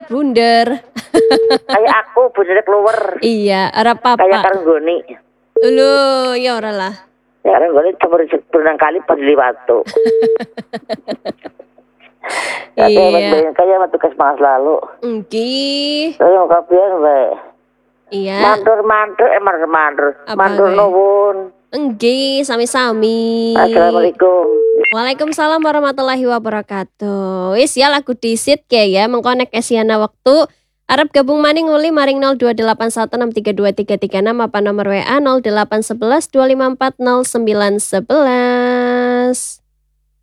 bunder. Kayak aku bunder keluar. Iya, ora apa-apa. Kayak karenggoni. Lho, ya ora lah. Ya karenggoni berenang kali pas liwatu. Iya. Kayak tugas mas lalu. Nggih. Saya mau kapian wae. Iya. Mandur nuwun. Nggih, sami-sami. Assalamualaikum. Waalaikumsalam warahmatullahi wabarakatuh. Wis ya lagu disit kayak ya mengkonek esiana waktu. Arab gabung maning nguli maring 02816323336 apa nomor WA 0811 2540911.